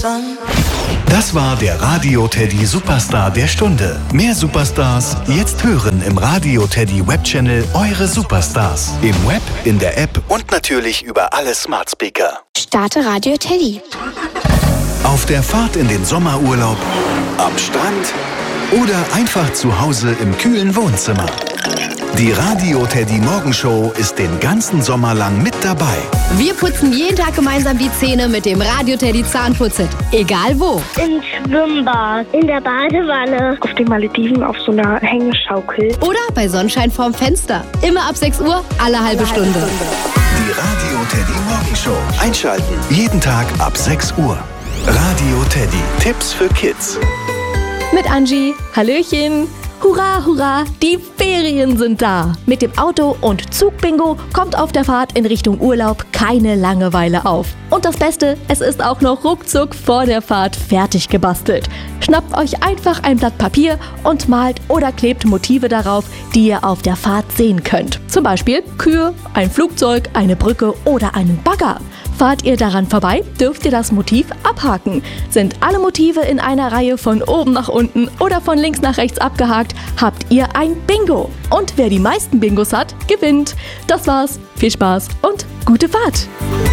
Das war der Radio Teddy Superstar der Stunde. Mehr Superstars jetzt hören im Radio Teddy Webchannel Eure Superstars. Im Web, in der App und natürlich über alle Smart Speaker. Starte Radio Teddy. Auf der Fahrt in den Sommerurlaub, am Strand oder einfach zu Hause im kühlen Wohnzimmer. Die Radio Teddy Morgenshow ist den ganzen Sommer lang mit dabei. Wir putzen jeden Tag gemeinsam die Zähne mit dem Radio Teddy Zahnputzset. Egal wo. Im Schwimmbad, in der Badewanne, auf den Malediven auf so einer Hängeschaukel. Oder bei Sonnenschein vorm Fenster. Immer ab 6 Uhr, alle halbe Stunde. Die Radio Teddy Morgenshow. Einschalten. Jeden Tag ab 6 Uhr. Radio Teddy. Tipps für Kids. Mit Angie. Hallöchen. Hurra, hurra, die Ferien sind da. Mit dem Auto- und Zugbingo kommt auf der Fahrt in Richtung Urlaub keine Langeweile auf. Und das Beste, es ist auch noch ruckzuck vor der Fahrt fertig gebastelt. Schnappt euch einfach ein Blatt Papier und malt oder klebt Motive darauf, die ihr auf der Fahrt sehen könnt. Zum Beispiel Kühe, ein Flugzeug, eine Brücke oder einen Bagger. Fahrt ihr daran vorbei, dürft ihr das Motiv abhaken. Sind alle Motive in einer Reihe von oben nach unten oder von links nach rechts abgehakt, habt ihr ein Bingo. Und wer die meisten Bingos hat, gewinnt. Das war's. Viel Spaß und gute Fahrt.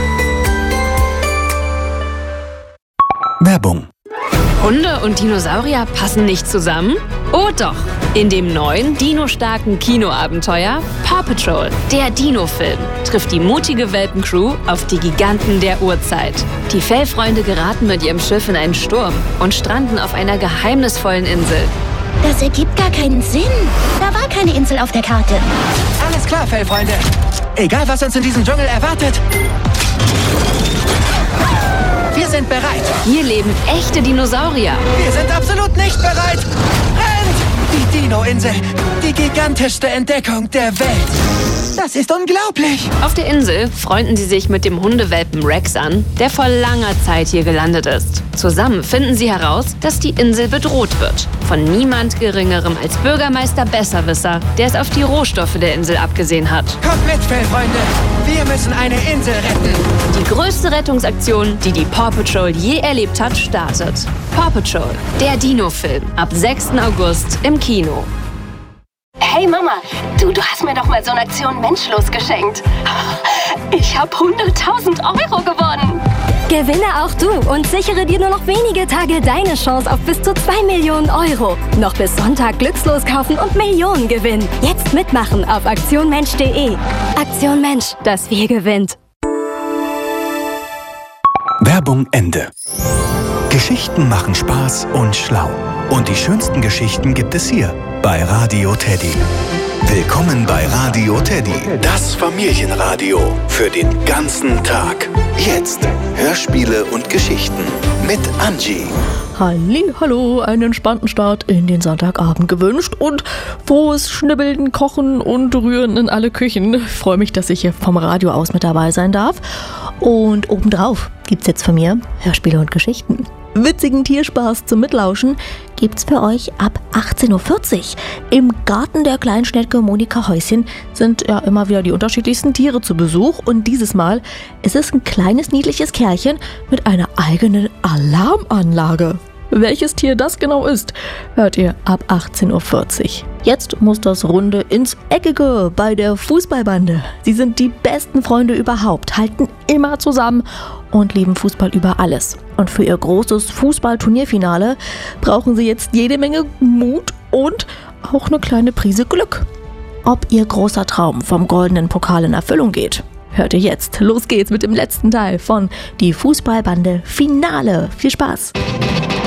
Werbung. Hunde und Dinosaurier passen nicht zusammen? Oh doch! In dem neuen, dinostarken Kinoabenteuer Paw Patrol, der Dino-Film, trifft die mutige Welpencrew auf die Giganten der Urzeit. Die Fellfreunde geraten mit ihrem Schiff in einen Sturm und stranden auf einer geheimnisvollen Insel. Das ergibt gar keinen Sinn. Da war keine Insel auf der Karte. Alles klar, Fellfreunde. Egal, was uns in diesem Dschungel erwartet. Wir sind bereit. Hier leben echte Dinosaurier. Wir sind absolut nicht bereit. Rennt! Die Dino-Insel. Die gigantischste Entdeckung der Welt. Das ist unglaublich. Auf der Insel freunden sie sich mit dem Hundewelpen Rex an, der vor langer Zeit hier gelandet ist. Zusammen finden sie heraus, dass die Insel bedroht wird. Von niemand Geringerem als Bürgermeister Besserwisser, der es auf die Rohstoffe der Insel abgesehen hat. Kommt mit, Fellfreunde. Wir müssen eine Insel retten. Die größte Rettungsaktion, die die Paw Patrol je erlebt hat, startet. Paw Patrol, der Dino-Film. Ab 6. August im Kino. Hey Mama, du hast mir doch mal so eine Aktion Menschlos geschenkt. Ich habe 100.000 Euro gewonnen. Gewinne auch du und sichere dir nur noch wenige Tage deine Chance auf bis zu 2 Millionen Euro. Noch bis Sonntag glückslos kaufen und Millionen gewinnen. Jetzt mitmachen auf aktionmensch.de. Aktion Mensch, das Wir gewinnt. Werbung Ende. Geschichten machen Spaß und schlau. Und die schönsten Geschichten gibt es hier bei Radio Teddy. Willkommen bei Radio Teddy, das Familienradio für den ganzen Tag. Jetzt Hörspiele und Geschichten mit Angie. Hallo, einen entspannten Start in den Sonntagabend gewünscht und frohes Schnibbeln, Kochen und Rühren in alle Küchen. Ich freue mich, dass ich hier vom Radio aus mit dabei sein darf. Und obendrauf gibt's jetzt von mir Hörspiele und Geschichten. Witzigen Tierspaß zum Mitlauschen gibt's für euch ab 18.40 Uhr. Im Garten der Kleinschnecke Monika Häuschen sind ja immer wieder die unterschiedlichsten Tiere zu Besuch. Und dieses Mal ist es ein kleines, niedliches Kerlchen mit einer eigenen Alarmanlage. Welches Tier das genau ist, hört ihr ab 18.40 Uhr. Jetzt muss das Runde ins Eckige bei der Fußballbande. Sie sind die besten Freunde überhaupt, halten immer zusammen und lieben Fußball über alles. Und für ihr großes Fußballturnierfinale brauchen sie jetzt jede Menge Mut und auch eine kleine Prise Glück. Ob ihr großer Traum vom goldenen Pokal in Erfüllung geht, hört ihr jetzt. Los geht's mit dem letzten Teil von Die Fußballbande Finale. Viel Spaß!